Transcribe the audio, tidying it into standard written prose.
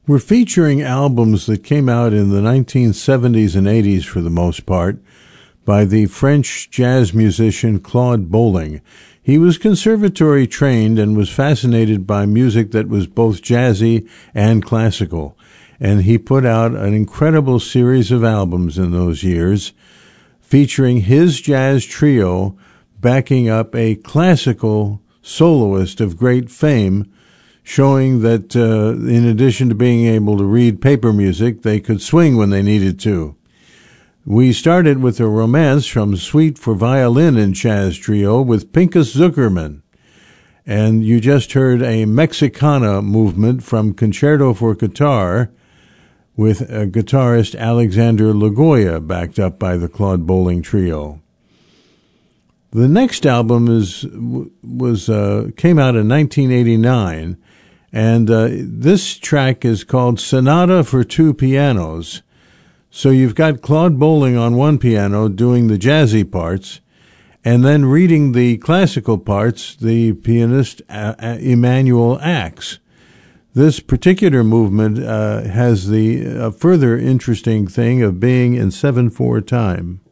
We're featuring albums that came out in the 1970s and 80s for the most part by the French jazz musician Claude Bolling. He was conservatory trained and was fascinated by music that was both jazzy and classical. And he put out an incredible series of albums in those years featuring his jazz trio backing up a classical soloist of great fame, showing that in addition to being able to read paper music, they could swing when they needed to. We started with a romance from Suite for Violin and Jazz Trio with Pinchas Zukerman. And you just heard a Mexicana movement from Concerto for Guitar with guitarist Alexander Lagoya, backed up by the Claude Bolling Trio. The next album came out in 1989, and this track is called Sonata for Two Pianos. So you've got Claude Bolling on one piano doing the jazzy parts, and then reading the classical parts, the pianist Emanuel Ax. This particular movement has the further interesting thing of being in 7/4 time.